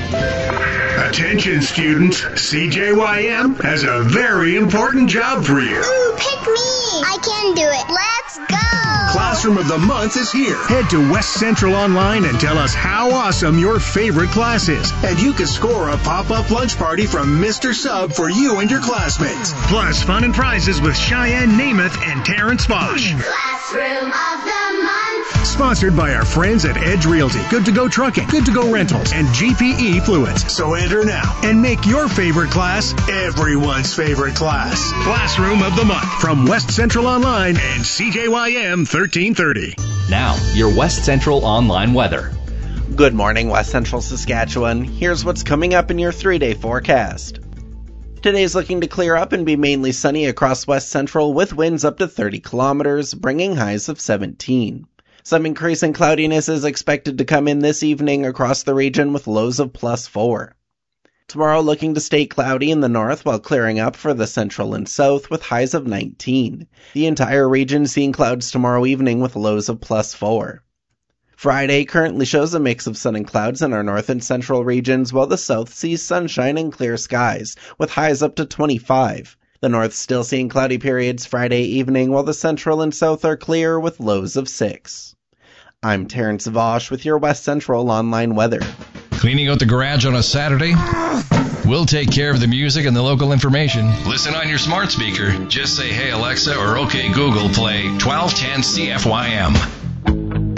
Attention students, CJYM has a very important job for you. Ooh, pick me. I can do it. Let's go. Classroom of the Month is here. Head to West Central Online and tell us how awesome your favorite class is. And you can score a pop-up lunch party from Mr. Sub for you and your classmates. Plus fun and prizes with Cheyenne Namath and Terrence Bosch. Classroom of the Month. Sponsored by our friends at Edge Realty, Good to Go Trucking, Good to Go Rentals, and GPE Fluids. So enter now and make your favorite class everyone's favorite class. Classroom of the Month from West Central Online and CJYM 1330. Now, your West Central Online weather. Good morning, West Central Saskatchewan. Here's what's coming up in your 3-day forecast. Today's looking to clear up and be mainly sunny across West Central with winds up to 30 kilometers, bringing highs of 17. Some increasing cloudiness is expected to come in this evening across the region with lows of +4. Tomorrow looking to stay cloudy in the north while clearing up for the central and south with highs of 19. The entire region seeing clouds tomorrow evening with lows of +4. Friday currently shows a mix of sun and clouds in our north and central regions, while the south sees sunshine and clear skies, with highs up to 25. The north still seeing cloudy periods Friday evening, while the central and south are clear with lows of 6. I'm Terrence Vosch with your West Central Online weather. Cleaning out the garage on a Saturday? We'll take care of the music and the local information. Listen on your smart speaker. Just say, "Hey Alexa," or "Okay Google, play 1210 CFYM."